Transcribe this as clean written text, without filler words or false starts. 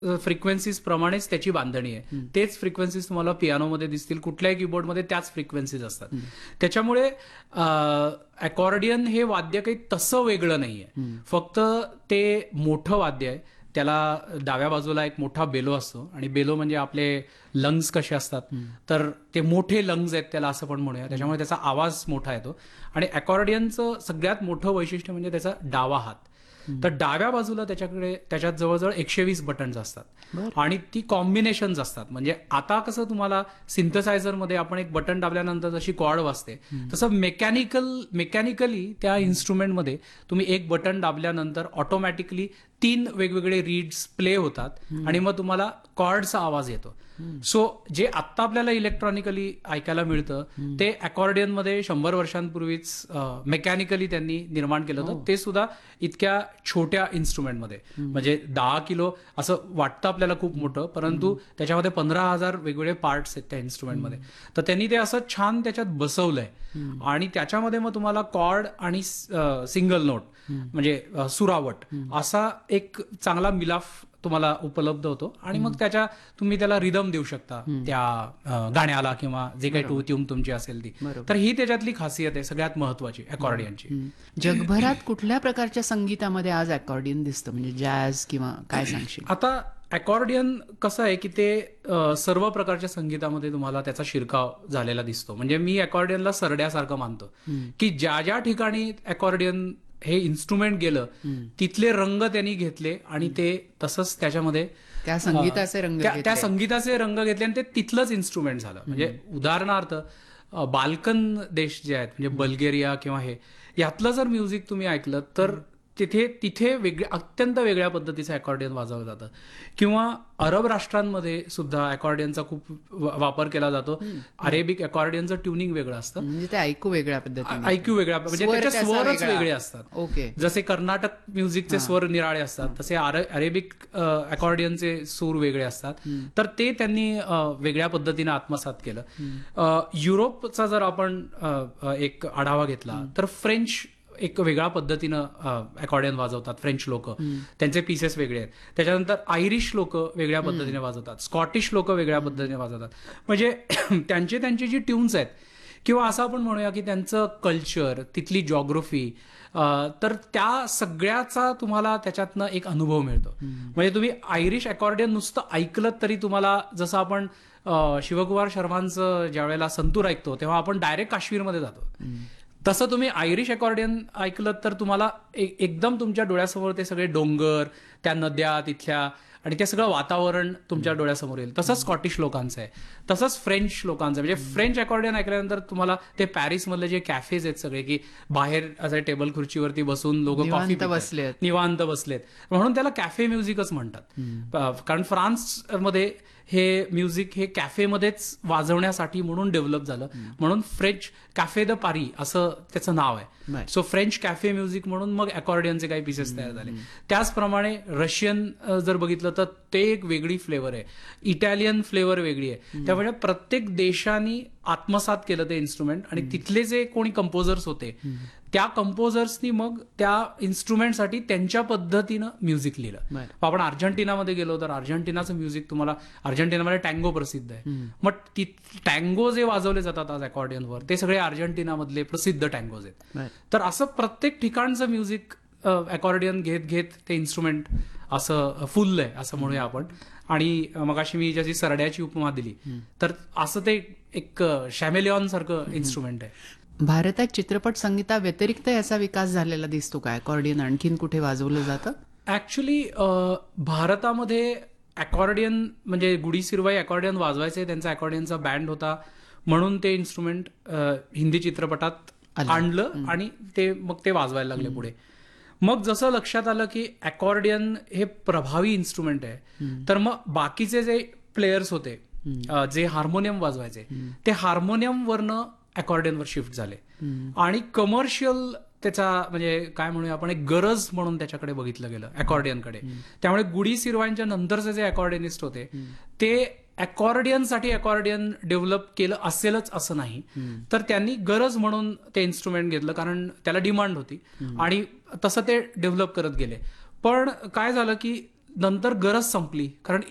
Frequencies प्रमाणेच त्याची बांधणी आहे. तेच फ्रिक्वेन्सीज तुम्हाला पियानोमध्ये दिसतील, कुठल्याही कीबोर्डमध्ये त्याच फ्रिक्वेन्सीज असतात. त्याच्यामुळे अकॉर्डियन हे वाद्य काही तसं वेगळं नाहीये, फक्त ते मोठं वाद्य आहे. त्याला डाव्या बाजूला एक मोठा बेलो असतो, आणि बेलो म्हणजे आपले लंग्स कसे असतात, तर ते मोठे लंग्स आहेत त्याला, असं पण म्हणूया. त्याच्यामुळे त्याचा आवाज मोठा येतो. आणि अकॉर्डियनचं सगळ्यात मोठं वैशिष्ट्य म्हणजे त्याचा डावा हात. तर डाव्या बाजूला त्याच्यात जवळजवळ 120 बटन्स असतात, आणि ती कॉम्बिनेशन्स असतात. म्हणजे आता कसं तुम्हाला सिंथसायझरमध्ये आपण एक बटन दाबल्यानंतर जशी कॉर्ड वाजते, तसं मेकॅनिकली त्या इन्स्ट्रुमेंटमध्ये तुम्ही एक बटन दाबल्यानंतर ऑटोमॅटिकली 3 वेगवेगळे रीड्स प्ले होतात, आणि मग तुम्हाला कॉर्डचा आवाज येतो. सो जे आत्ता आपल्याला इलेक्ट्रॉनिकली ऐकायला मिळतं, ते अकॉर्डियनमध्ये 100 वर्षांपूर्वीच मेकॅनिकली त्यांनी निर्माण केलं होतं. ते सुद्धा इतक्या छोट्या इन्स्ट्रुमेंटमध्ये. म्हणजे 10 किलो असं वाटतं आपल्याला खूप मोठं, परंतु त्याच्यामध्ये 15,000 वेगवेगळे पार्ट्स आहेत त्या इन्स्ट्रुमेंटमध्ये. तर त्यांनी ते असं छान त्याच्यात बसवलंय, आणि त्याच्यामध्ये मग तुम्हाला कॉर्ड आणि सिंगल नोट म्हणजे सुरावट असा एक चांगला मिलाफ तुम्हाला उपलब्ध होतो. आणि मग तुम्ही त्याला रिदम देऊ शकता त्या गाण्याला, किंवा जे काही ट्यून तुमची असेल ती. तर ही त्याच्यातली खासियत आहे सगळ्यात महत्वाची अकॉर्डियनची. जगभरात कुठल्या प्रकारच्या संगीतामध्ये आज अकॉर्डियन दिसतं, म्हणजे जॅझ किंवा काय सांगशील? आता अकॉर्डियन कसं आहे की ते सर्व प्रकारच्या संगीतामध्ये तुम्हाला त्याचा शिरकाव झालेला दिसतो. म्हणजे मी अकॉर्डियनला सरड्यासारखं मानतो, की ज्या ज्या ठिकाणी अकॉर्डियन हे इन्स्ट्रुमेंट गेलं, तिथले रंग त्यांनी घेतले, आणि ते तसंच त्याच्यामध्ये त्या संगीताचे रंग घेतले, आणि ते तिथलंच इन्स्ट्रुमेंट झालं. म्हणजे उदाहरणार्थ बाल्कन देश जे आहेत, म्हणजे बल्गेरिया किंवा यातलं जर म्युझिक तुम्ही ऐकलं, तर तिथे अत्यंत वेगळ्या पद्धतीचं अकॉर्डियन वाजवलं जातं. किंवा अरब राष्ट्रांमध्ये सुद्धा अकॉर्डियनचा खूप वापर केला जातो. अरेबिक अकॉर्डियनचं ट्युनिंग वेगळं असतं, म्हणजे ते ऐकू वेगळ्या पद्धतीने, म्हणजे त्याचे स्वरच वेगळे असतात. ओके. जसे कर्नाटक म्युझिकचे स्वर निराळे असतात, तसे अरेबिक अकॉर्डियनचे सूर वेगळे असतात. तर ते त्यांनी वेगळ्या पद्धतीने आत्मसात केलं. युरोपचा जर आपण एक आढावा घेतला, तर फ्रेंच एक वेगळ्या पद्धतीनं अकॉर्डियन वाजवतात फ्रेंच लोक, त्यांचे पीसेस वेगळे आहेत. त्याच्यानंतर आयरिश लोक वेगळ्या पद्धतीने वाजवतात, स्कॉटिश लोक वेगळ्या पद्धतीने वाजवतात. म्हणजे त्यांची जी ट्यून्स आहेत, किंवा असं आपण म्हणूया की त्यांचं कल्चर, तिथली जॉग्रफी, तर त्या सगळ्याचा तुम्हाला त्याच्यातनं एक अनुभव मिळतो. म्हणजे तुम्ही आयरिश अकॉर्डियन नुसतं ऐकलं तरी तुम्हाला, जसं आपण शिवकुमार शर्मांचं ज्या वेळेला संतूर ऐकतो, तेव्हा आपण डायरेक्ट काश्मीरमध्ये जातो. तसं तुम्ही आयरिश अकॉर्डियन ऐकलं तर तुम्हाला एकदम तुमच्या डोळ्यासमोर ते सगळे डोंगर, त्या नद्या तिथल्या, आणि ते सगळं वातावरण तुमच्या डोळ्यासमोर येईल. तसंच स्कॉटिश लोकांचं आहे, तसंच फ्रेंच लोकांचं. म्हणजे फ्रेंच अकॉर्डियन ऐकल्यानंतर तुम्हाला ते पॅरिसमधले जे कॅफेज आहेत सगळे, की बाहेर असं टेबल खुर्चीवरती बसून लोक कॉफी निवांत बसलेत, म्हणून त्याला कॅफे म्युझिकच म्हणतात. कारण फ्रान्समध्ये हे म्युझिक हे कॅफेमध्येच वाजवण्यासाठी म्हणून डेव्हलप झालं, म्हणून फ्रेंच कॅफे द पारी असं त्याचं नाव आहे. सो फ्रेंच कॅफे म्युझिक म्हणून मग अकॉर्डियनचे काही पीसेस तयार झाले. त्याचप्रमाणे रशियन जर बघितलं तर ते एक वेगळी फ्लेवर आहे, इटालियन फ्लेवर वेगळी आहे. त्यामुळे प्रत्येक देशाने आत्मसात केलं ते इन्स्ट्रुमेंट, आणि तिथले जे कोणी कंपोजर्स होते, त्या कंपोजर्सनी मग त्या इन्स्ट्रुमेंटसाठी त्यांच्या पद्धतीनं म्युझिक लिहिलं. आपण अर्जेंटिनामध्ये गेलो तर अर्जेंटिनाचं म्युझिक तुम्हाला, अर्जेंटिनामध्ये टँगो प्रसिद्ध आहे. मग टँगो जे वाजवले जातात आज अकॉर्डियनवर, ते सगळे अर्जेंटिनामधले प्रसिद्ध टँगोज आहेत. तर असं प्रत्येक ठिकाणचं म्युझिक अकॉर्डियन घेत घेत ते इन्स्ट्रुमेंट असं फुललंय, असं म्हणूया आपण. आणि मगाशी मी ज्याची सरड्याची उपमा दिली, तर असं ते एक शॅमेलिऑन सारखं इन्स्ट्रुमेंट आहे. भारतात चित्रपट संगीता व्यतिरिक्त याचा विकास झालेला दिसतो का? अकॉर्डियन आणखीन कुठे वाजवलं जातं? ऍक्च्युली भारतामध्ये अकॉर्डियन म्हणजे गुढी सिरवाई अकॉर्डियन वाजवायचे, त्यांचा अकॉर्डियनचा बँड होता, म्हणून ते इन्स्ट्रुमेंट हिंदी चित्रपटात आणलं, आणि मग ते वाजवायला लागले पुढे. मग जसं लक्षात आलं की अकॉर्डियन हे प्रभावी इन्स्ट्रुमेंट आहे, तर मग बाकीचे जे प्लेयर्स होते जे हार्मोनियम वाजवायचे, ते हार्मोनियम वरनं अकॉर्डियनवर शिफ्ट झाले, आणि कमर्शियल त्याचा म्हणजे काय म्हणूया आपण, एक गरज म्हणून त्याच्याकडे बघितलं गेलं अकॉर्डियनकडे. त्यामुळे गुढी सिरवाईंच्या नंतरचे जे अकॉर्डियनिस्ट होते, ते अकॉर्डियनसाठी अकॉर्डियन डेव्हलप केलं असेलच असं नाही, तर त्यांनी गरज म्हणून ते इन्स्ट्रुमेंट घेतलं, कारण त्याला डिमांड होती, आणि तसं ते डेव्हलप करत गेले. पण काय झालं की नंतर गरज संपली कारण